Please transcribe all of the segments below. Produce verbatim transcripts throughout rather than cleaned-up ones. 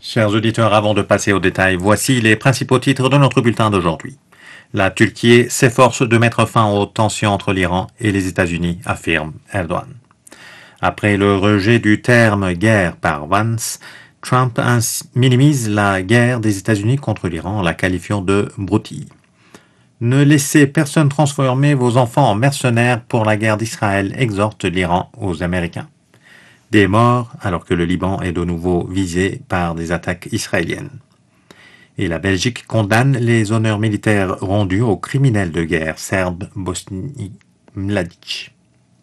Chers auditeurs, avant de passer aux détails, voici les principaux titres de notre bulletin d'aujourd'hui. La Turquie s'efforce de mettre fin aux tensions entre l'Iran et les États-Unis, affirme Erdogan. Après le rejet du terme guerre par Vance, Trump minimise la guerre des États-Unis contre l'Iran en la qualifiant de broutille. Ne laissez personne transformer vos enfants en mercenaires pour la guerre d'Israël, exhorte l'Iran aux Américains. Des morts alors que le Liban est de nouveau visé par des attaques israéliennes. Et la Belgique condamne les honneurs militaires rendus aux criminels de guerre serbes Bosni Mladic.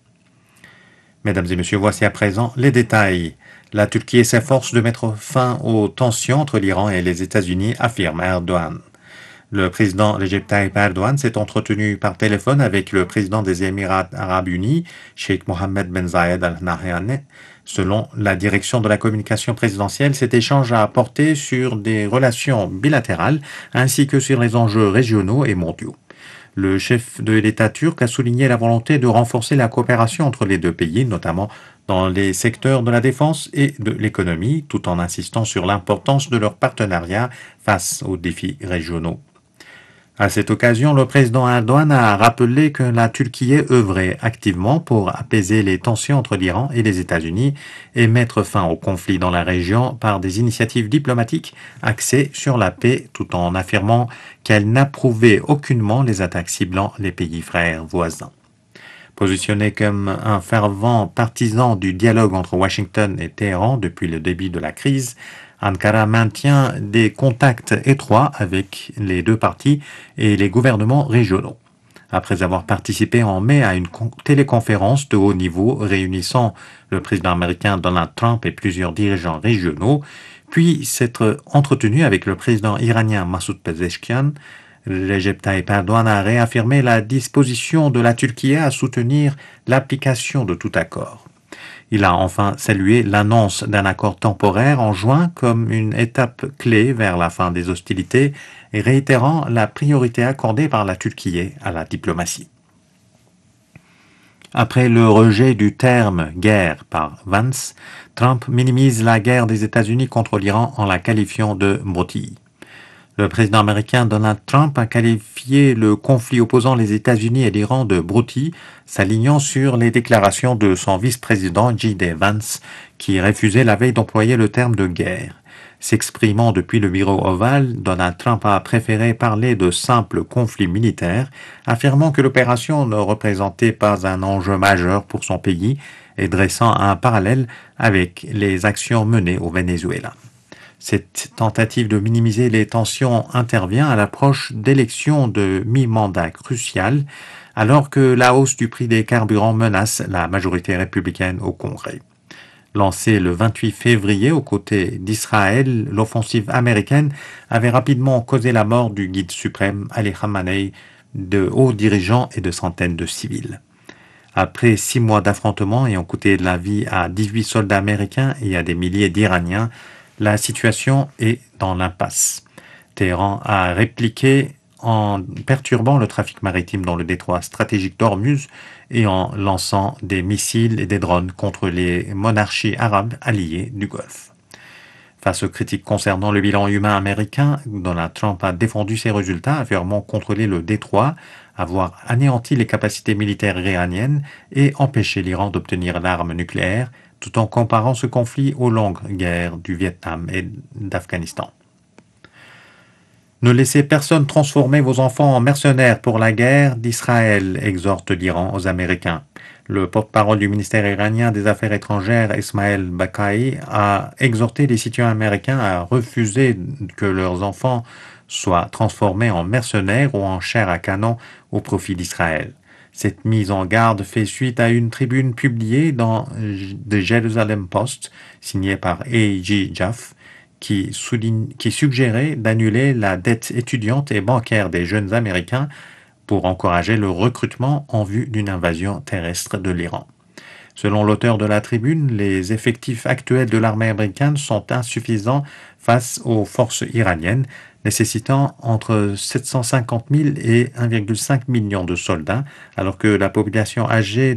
Mesdames et messieurs, voici à présent les détails. La Turquie s'efforce de mettre fin aux tensions entre l'Iran et les États-Unis, affirme Erdogan. Le président Recep Tayyip Erdogan s'est entretenu par téléphone avec le président des Émirats arabes unis, Sheikh Mohammed Ben Zayed Al Nahyan. Selon la direction de la communication présidentielle, cet échange a porté sur des relations bilatérales ainsi que sur les enjeux régionaux et mondiaux. Le chef de l'État turc a souligné la volonté de renforcer la coopération entre les deux pays, notamment dans les secteurs de la défense et de l'économie, tout en insistant sur l'importance de leur partenariat face aux défis régionaux. À cette occasion, le président Erdogan a rappelé que la Turquie œuvrait activement pour apaiser les tensions entre l'Iran et les États-Unis et mettre fin au conflit dans la région par des initiatives diplomatiques axées sur la paix, tout en affirmant qu'elle n'approuvait aucunement les attaques ciblant les pays frères voisins. Positionné comme un fervent partisan du dialogue entre Washington et Téhéran depuis le début de la crise, Ankara maintient des contacts étroits avec les deux parties et les gouvernements régionaux. Après avoir participé en mai à une téléconférence de haut niveau réunissant le président américain Donald Trump et plusieurs dirigeants régionaux, puis s'être entretenu avec le président iranien Massoud Pezeshkian, Recep Tayyip Erdogan a réaffirmé la disposition de la Turquie à soutenir l'application de tout accord. Il a enfin salué l'annonce d'un accord temporaire en juin comme une étape clé vers la fin des hostilités et réitérant la priorité accordée par la Turquie à la diplomatie. Après le rejet du terme guerre par Vance, Trump minimise la guerre des États-Unis contre l'Iran en la qualifiant de broutille. Le président américain Donald Trump a qualifié le conflit opposant les États-Unis et l'Iran de broutille, s'alignant sur les déclarations de son vice-président J D Vance, qui refusait la veille d'employer le terme de guerre. S'exprimant depuis le bureau ovale, Donald Trump a préféré parler de simple conflit militaire, affirmant que l'opération ne représentait pas un enjeu majeur pour son pays et dressant un parallèle avec les actions menées au Venezuela. Cette tentative de minimiser les tensions intervient à l'approche d'élections de mi-mandat cruciales, alors que la hausse du prix des carburants menace la majorité républicaine au Congrès. Lancée le vingt-huit février aux côtés d'Israël, l'offensive américaine avait rapidement causé la mort du guide suprême Ali Khamenei, de hauts dirigeants et de centaines de civils. Après six mois d'affrontements ayant coûté la vie à dix-huit soldats américains et à des milliers d'Iraniens, la situation est dans l'impasse. Téhéran a répliqué en perturbant le trafic maritime dans le détroit stratégique d'Ormuz et en lançant des missiles et des drones contre les monarchies arabes alliées du Golfe. Face aux critiques concernant le bilan humain américain, Donald Trump a défendu ses résultats, affirmant contrôler le détroit, avoir anéanti les capacités militaires iraniennes et empêché l'Iran d'obtenir l'arme nucléaire, tout en comparant ce conflit aux longues guerres du Vietnam et d'Afghanistan. Ne laissez personne transformer vos enfants en mercenaires pour la guerre d'Israël, exhorte l'Iran aux Américains. Le porte-parole du ministère iranien des Affaires étrangères, Ismaël Baqai, a exhorté les citoyens américains à refuser que leurs enfants soient transformés en mercenaires ou en chair à canon au profit d'Israël. Cette mise en garde fait suite à une tribune publiée dans The Jerusalem Post, signée par A G Jaff, qui, souligne, qui suggérait d'annuler la dette étudiante et bancaire des jeunes Américains pour encourager le recrutement en vue d'une invasion terrestre de l'Iran. Selon l'auteur de la tribune, les effectifs actuels de l'armée américaine sont insuffisants face aux forces iraniennes, nécessitant entre sept cent cinquante mille et un virgule cinq million de soldats, alors que la population âgée